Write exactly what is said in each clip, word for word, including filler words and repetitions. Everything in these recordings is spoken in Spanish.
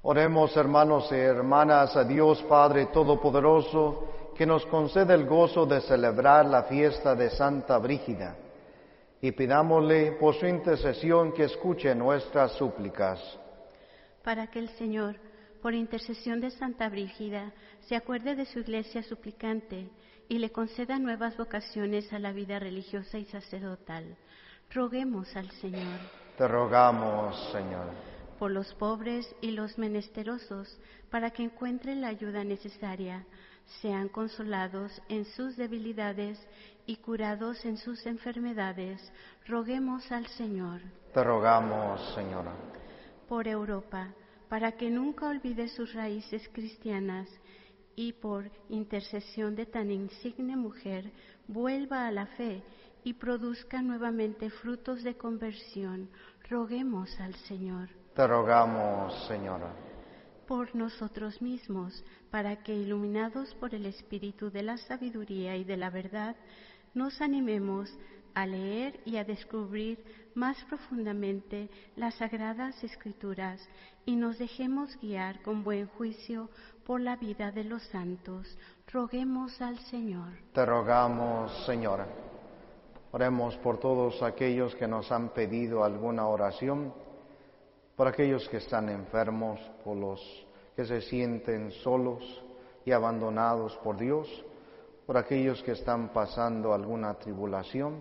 Oremos, hermanos y hermanas, a Dios Padre Todopoderoso, que nos concede el gozo de celebrar la fiesta de Santa Brígida, y pidámosle por su intercesión que escuche nuestras súplicas. Para que el Señor, por intercesión de Santa Brígida, se acuerde de su iglesia suplicante y le conceda nuevas vocaciones a la vida religiosa y sacerdotal. Roguemos al Señor. Te rogamos, Señor. Por los pobres y los menesterosos, para que encuentren la ayuda necesaria, sean consolados en sus debilidades y curados en sus enfermedades, roguemos al Señor. Te rogamos, Señora. Por Europa, para que nunca olvide sus raíces cristianas y por intercesión de tan insigne mujer, vuelva a la fe y produzca nuevamente frutos de conversión, roguemos al Señor. Te rogamos, Señora. Por nosotros mismos, para que, iluminados por el Espíritu de la sabiduría y de la verdad, nos animemos a leer y a descubrir más profundamente las Sagradas Escrituras y nos dejemos guiar con buen juicio por la vida de los santos. Roguemos al Señor. Te rogamos, Señora. Oremos por todos aquellos que nos han pedido alguna oración, por aquellos que están enfermos, por los que se sienten solos y abandonados por Dios, por aquellos que están pasando alguna tribulación,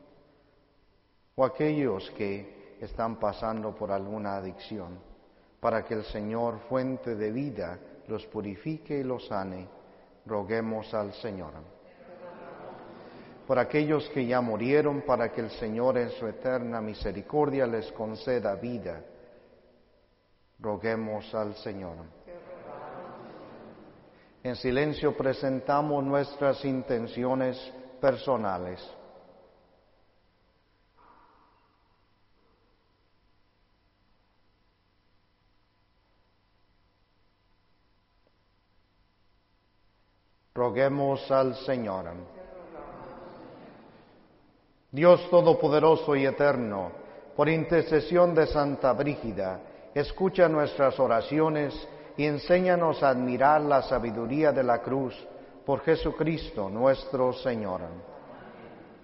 o aquellos que están pasando por alguna adicción, para que el Señor, fuente de vida, los purifique y los sane. Roguemos al Señor. Por aquellos que ya murieron, para que el Señor en su eterna misericordia les conceda vida. Roguemos al Señor. En silencio presentamos nuestras intenciones personales. Roguemos al Señor. Dios Todopoderoso y Eterno, por intercesión de Santa Brígida, escucha nuestras oraciones y enséñanos a admirar la sabiduría de la cruz por Jesucristo nuestro Señor.